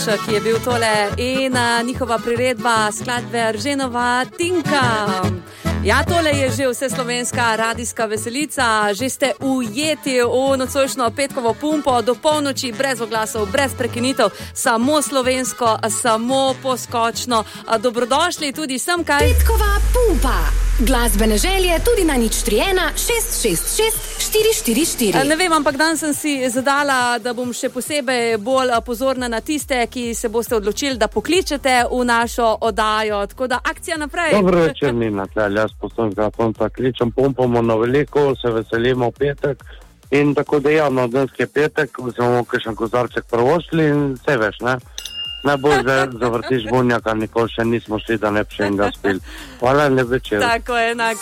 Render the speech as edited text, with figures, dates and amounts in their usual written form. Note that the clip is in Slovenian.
ki je bil tole in njihova priredba skladbe Erženova Tinka. Ja, tole je že vse slovenska radijska veselica, že ste ujeti v nocojšnjo petkovo pumpo do polnoči, brez oglasov, brez prekinitev, samo slovensko, samo poskočno. Dobrodošli tudi sem kaj. Petkova pumpa. Glasbene želje tudi na 031 666 444. Ne vem, ampak dan sem si zadala, da bom še posebej bolj pozorna na tiste, ki se boste odločili, da pokličete v našo oddajo. Tako da akcija naprej. Dobro večer, Nina, jaz poslovnega konta kličem, pumpamo na veliko, se veselimo petek in tako dejavno, danes je petek, vzemo kakšen kozarček prvošli in vse veš, ne? Najbolj zavrtiš bunjaka, nikoli še nismo šli, da ne bi še enega spili. Hvala, lep večer. Tako je, enako.